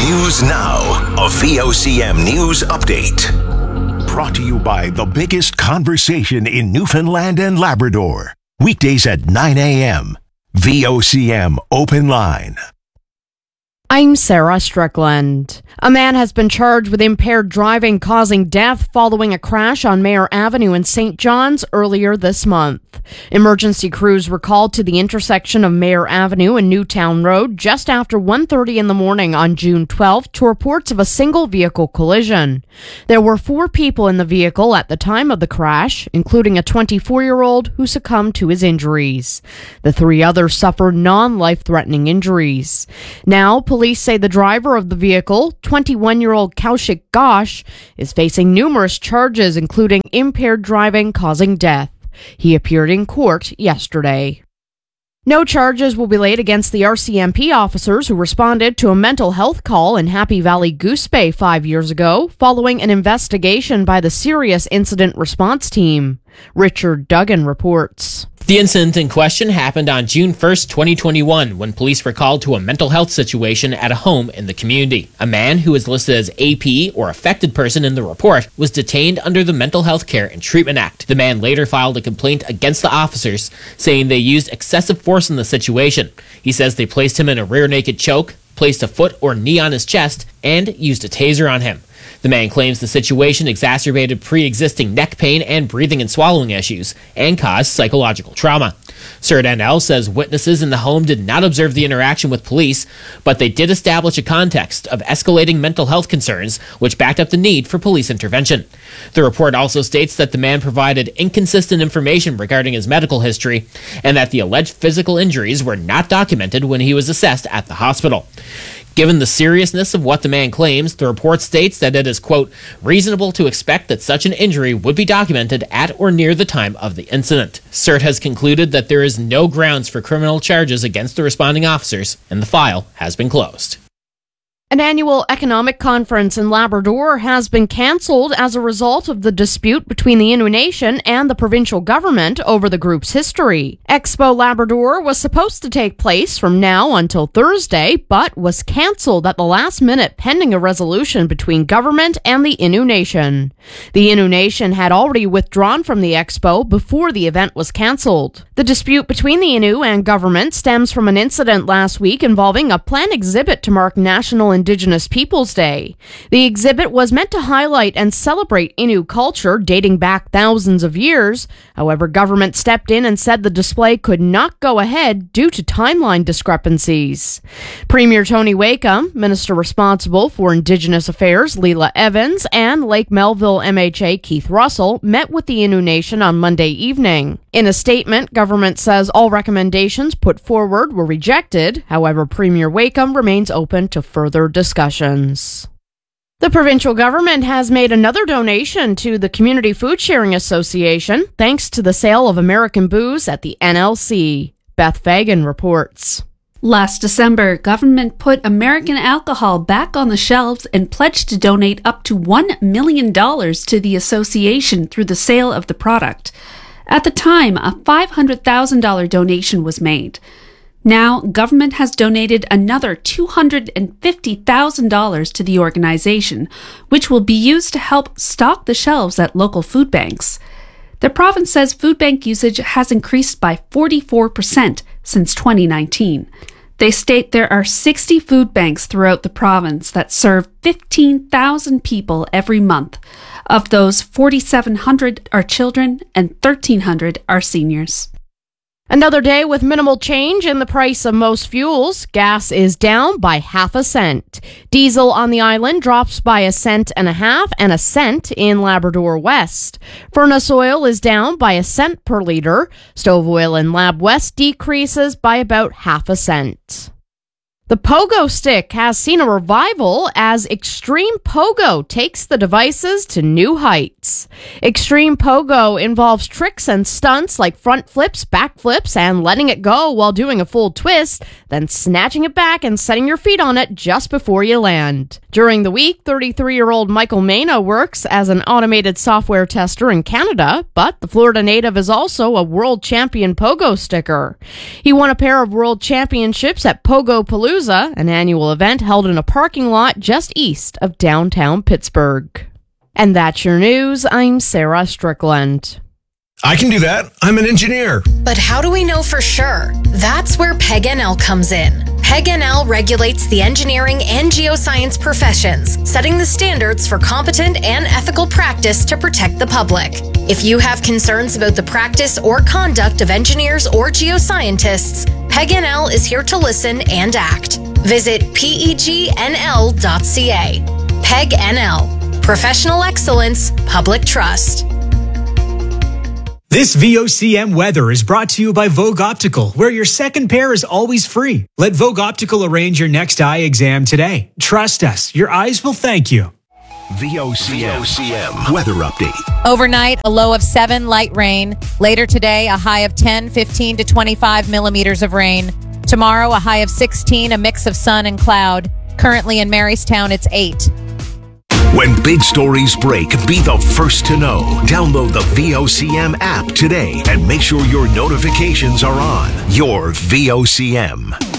News Now, a VOCM news update. Brought to you by the biggest conversation in Newfoundland and Labrador. Weekdays at 9 a.m. VOCM Open Line. I'm Sarah Strickland. A man has been charged with impaired driving causing death following a crash on Mayor Avenue in St. John's earlier this month. Emergency crews were called to the intersection of Mayor Avenue and Newtown Road just after 1:30 in the morning on June 12th to reports of a single vehicle collision. There were 4 people in the vehicle at the time of the crash, including a 24-year-old who succumbed to his injuries. The 3 others suffered non-life-threatening injuries. Now, police say the driver of the vehicle, 21-year-old Kaushik Ghosh, is facing numerous charges, including impaired driving causing death. He appeared in court yesterday. No charges will be laid against the RCMP officers who responded to a mental health call in Happy Valley Goose Bay 5 years ago, following an investigation by the Serious Incident Response Team. Richard Duggan reports. The incident in question happened on June 1st, 2021, when police were called to a mental health situation at a home in the community. A man who is listed as AP, or affected person in the report, was detained under the Mental Health Care and Treatment Act. The man later filed a complaint against the officers, saying they used excessive force in the situation. He says they placed him in a rear naked choke, placed a foot or knee on his chest, and used a taser on him. The man claims the situation exacerbated pre-existing neck pain and breathing and swallowing issues and caused psychological trauma. CERT NL says witnesses in the home did not observe the interaction with police, but they did establish a context of escalating mental health concerns, which backed up the need for police intervention. The report also states that the man provided inconsistent information regarding his medical history and that the alleged physical injuries were not documented when he was assessed at the hospital. Given the seriousness of what the man claims, the report states that it is, quote, reasonable to expect that such an injury would be documented at or near the time of the incident. CERT has concluded that there is no grounds for criminal charges against the responding officers, and the file has been closed. An annual economic conference in Labrador has been cancelled as a result of the dispute between the Innu Nation and the provincial government over the group's history. Expo Labrador was supposed to take place from now until Thursday, but was cancelled at the last minute pending a resolution between government and the Innu Nation. The Innu Nation had already withdrawn from the expo before the event was cancelled. The dispute between the Innu and government stems from an incident last week involving a planned exhibit to mark National Indigenous Peoples Day. The exhibit was meant to highlight and celebrate Innu culture dating back thousands of years. However, government stepped in and said the display could not go ahead due to timeline discrepancies. Premier Tony Wakeham, Minister responsible for Indigenous Affairs Leela Evans, and Lake Melville MHA Keith Russell met with the Innu Nation on Monday evening. In a statement, government says all recommendations put forward were rejected. However, Premier Wakeham remains open to further discussions. The provincial government has made another donation to the Community Food Sharing Association thanks to the sale of American booze at the NLC. Beth Fagan reports. Last December, government put American alcohol back on the shelves and pledged to donate up to $1 million to the association through the sale of the product. At the time, a $500,000 donation was made. Now, government has donated another $250,000 to the organization, which will be used to help stock the shelves at local food banks. The province says food bank usage has increased by 44% since 2019. They state there are 60 food banks throughout the province that serve 15,000 people every month. Of those, 4,700 are children and 1,300 are seniors. Another day with minimal change in the price of most fuels. Gas is down by half a cent. Diesel on the island drops by 1.5 cents and 1 cent in Labrador West. Furnace oil is down by 1 cent per liter. Stove oil in Lab West decreases by about half a cent. The pogo stick has seen a revival as Extreme Pogo takes the devices to new heights. Extreme Pogo involves tricks and stunts like front flips, back flips, and letting it go while doing a full twist, then snatching it back and setting your feet on it just before you land. During the week, 33-year-old Michael Mena works as an automated software tester in Canada, but the Florida native is also a world champion pogo sticker. He won a pair of world championships at Pogo Palooza Palooza, an annual event held in a parking lot just east of downtown Pittsburgh. And that's your news. I'm Sarah Strickland. I can do that. I'm an engineer. But how do we know for sure? That's where PEG-NL comes in. PEG-NL regulates the engineering and geoscience professions, setting the standards for competent and ethical practice to protect the public. If you have concerns about the practice or conduct of engineers or geoscientists, PEG-NL is here to listen and act. Visit pegnl.ca. PEG-NL. Professional excellence, public trust. This VOCM weather is brought to you by Vogue Optical, where your second pair is always free. Let Vogue Optical arrange your next eye exam today. Trust us, your eyes will thank you. VOCM weather update. Overnight, a low of 7, light rain. Later today, a high of 10, 15 to 25 millimeters of rain. Tomorrow, a high of 16, a mix of sun and cloud. Currently in Marystown, it's 8. When big stories break, be the first to know. Download the VOCM app today and make sure your notifications are on. Your VOCM.